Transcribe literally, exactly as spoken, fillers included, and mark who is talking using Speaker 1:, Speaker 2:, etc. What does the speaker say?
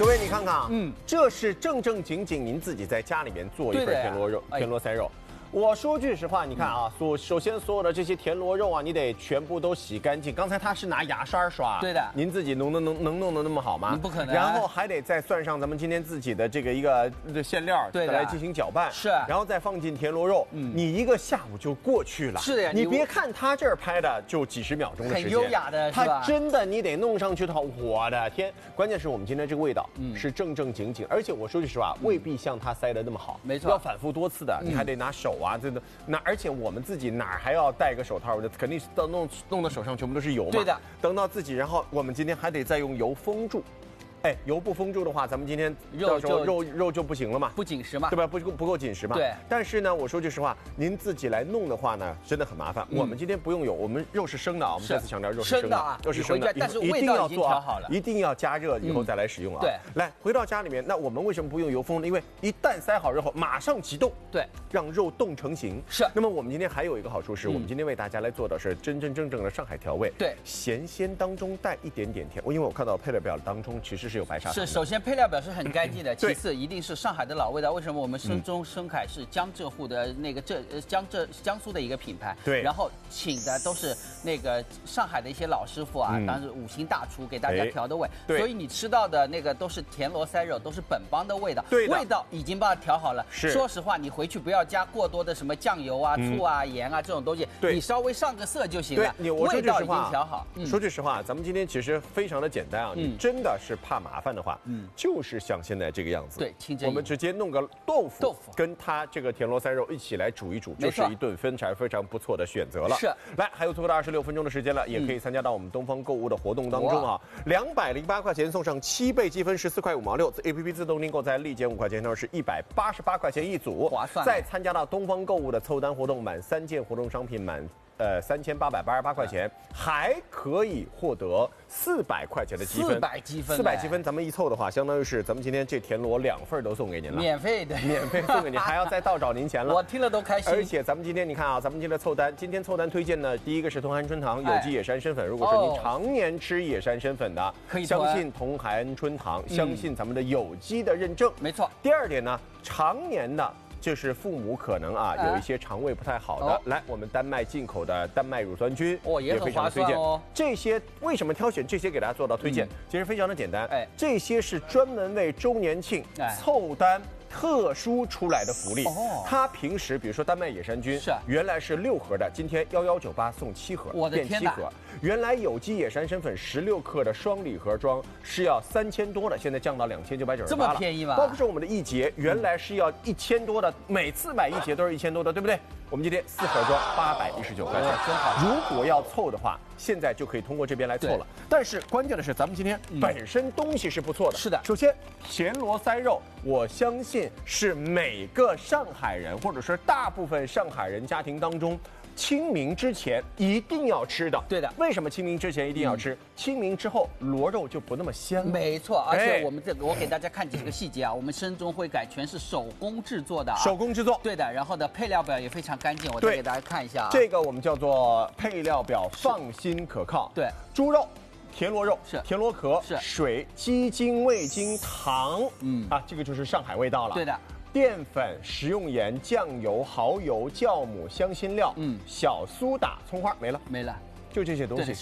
Speaker 1: 各位，你看看啊，
Speaker 2: 嗯，
Speaker 1: 这是正正经经您自己在家里面做一份田螺肉、田螺塞肉。 我说句实话，你看啊，所首先所有的这些田螺肉啊，你得全部都洗干净。刚才他是拿牙刷刷，
Speaker 2: 对的。
Speaker 1: 您自己能能能能弄得那么好吗？
Speaker 2: 不可能。
Speaker 1: 然后还得再算上咱们今天自己的这个一个馅料，再来进行搅拌。
Speaker 2: 是。
Speaker 1: 然后再放进田螺肉，嗯，你一个下午就过去了。
Speaker 2: 是的呀。
Speaker 1: 你别看他这儿拍的就几十秒钟的时间，
Speaker 2: 很优雅的，是吧？
Speaker 1: 他真的你得弄上去的话，我的天！关键是我们今天这个味道，嗯，是正正经经，而且我说句实话，未必像他塞的那么好。
Speaker 2: 没错。
Speaker 1: 要反复多次的，你还得拿手啊，真的拿。 而且我们自己哪儿还要戴个手套？肯定是到弄弄到手上全部都是油嘛。
Speaker 2: 对的。
Speaker 1: 等到自己，然后我们今天还得再用油封住。哎，油不封住的话，咱们今天到时候肉肉就不行了嘛，
Speaker 2: 不紧实嘛，
Speaker 1: 对吧？不不够紧实嘛。
Speaker 2: 对。
Speaker 1: 但是呢，我说句实话，您自己来弄的话呢，真的很麻烦。我们今天不用油，我们肉是生的啊。我们再次强调，肉是生的啊，肉是生的。
Speaker 2: 但是味道已经调好了，
Speaker 1: 一定要加热以后再来使用啊。
Speaker 2: 对。
Speaker 1: 来，回到家里面，那我们为什么不用油封呢？因为一旦塞好之后，马上急冻。
Speaker 2: 对。
Speaker 1: 让肉冻成型
Speaker 2: 是。
Speaker 1: 那么我们今天还有一个好处是，我们今天为大家来做的是真真正正的上海调味。
Speaker 2: 对。
Speaker 1: 咸鲜当中带一点点甜。我因为我看到配料表当中其实是有白砂糖。
Speaker 2: 是，首先配料表是很干净的，其次一定是上海的老味道。为什么我们深中深凯是江浙沪的那个浙呃江浙江苏的一个品牌？
Speaker 1: 对。
Speaker 2: 然后请的都是那个上海的一些老师傅啊，当然是五星大厨给大家调的味。
Speaker 1: 对。
Speaker 2: 所以你吃到的那个都是田螺塞肉，都是本帮的味道。
Speaker 1: 对。
Speaker 2: 味道已经把它调好了。
Speaker 1: 是。
Speaker 2: 说实话，你回去不要加过多的。 什么酱油啊、醋啊、盐啊这种东西，你稍微上个色就行了。
Speaker 1: 对，我说句实话，
Speaker 2: 调好。
Speaker 1: 说句实话，咱们今天其实非常的简单啊。你真的是怕麻烦的话，嗯，就是像现在这个样子。
Speaker 2: 对，
Speaker 1: 我们直接弄个豆腐，豆腐跟它这个田螺塞肉一起来煮一煮，就是一顿非常非常不错的选择了。
Speaker 2: 是。
Speaker 1: 来，还有最后的二十六分钟的时间了，也可以参加到我们东方购物的活动当中啊。两百零八块钱送上七倍积分，十四块五毛六 ，A P P 自动订购再立减五块钱，那是一百八十八块钱一组，
Speaker 2: 划算。
Speaker 1: 再参加到东方购物的凑单活动。 满三件活动商品满呃三千八百八十八块钱，还可以获得四百块钱的积分。
Speaker 2: 四百积分，
Speaker 1: 四百积分，咱们一凑的话，相当于是咱们今天这田螺两份都送给您了，
Speaker 2: 免费的，
Speaker 1: 免费送给您，还要再倒找您钱了。
Speaker 2: 我听了都开心。
Speaker 1: 而且咱们今天你看啊，咱们今天的凑单，今天凑单推荐呢，第一个是同涵春堂有机野山参粉，如果说您常年吃野山参粉的，
Speaker 2: 可以
Speaker 1: 相信同涵春堂，相信咱们的有机的认证。
Speaker 2: 没错。
Speaker 1: 第二点呢，常年的。 就是父母可能啊有一些肠胃不太好的，哦、来我们丹麦进口的丹麦乳酸菌
Speaker 2: 哦也
Speaker 1: 非常的推荐
Speaker 2: 哦。
Speaker 1: 这些为什么挑选这些给大家做到推荐？嗯、其实非常的简单，
Speaker 2: 哎，
Speaker 1: 这些是专门为周年庆凑单。哎 特殊出来的福利，哦，它平时比如说丹麦野山菌
Speaker 2: 是
Speaker 1: 原来是六盒的，今天幺幺九八送七盒，
Speaker 2: 我的天哪！
Speaker 1: 原来有机野山参粉十六克的双礼盒装是要三千多的，现在降到两千九百九十八了，
Speaker 2: 这么便宜吗？
Speaker 1: 包括说我们的一节原来是要一千多的，每次买一节都是一千多的，对不对？我们今天四盒装八百一十九块钱，
Speaker 2: 真好。
Speaker 1: 如果要凑的话，现在就可以通过这边来凑了。但是关键的是，咱们今天本身东西是不错的。
Speaker 2: 是的，
Speaker 1: 首先田螺塞肉，我相信是每个上海人或者是大部分上海人家庭当中。 清明之前一定要吃的，
Speaker 2: 对的。
Speaker 1: 为什么清明之前一定要吃？嗯、清明之后螺肉就不那么鲜了。
Speaker 2: 没错，而且我们这个，我给大家看几个细节啊。我们深中汇改全是手工制作的、啊，
Speaker 1: 手工制作。
Speaker 2: 对的，然后的配料表也非常干净，我再给大家看一下啊。
Speaker 1: 这个我们叫做配料表放心可靠。
Speaker 2: 对，
Speaker 1: 猪肉。 田螺肉
Speaker 2: 是
Speaker 1: 田螺壳
Speaker 2: 是
Speaker 1: 水鸡精味精糖，嗯啊，这个就是上海味道了。
Speaker 2: 对的，
Speaker 1: 淀粉、食用盐、酱油、蚝油、酵母、香辛料，嗯，小苏打、葱花没了，
Speaker 2: 没了，
Speaker 1: 就这些东西。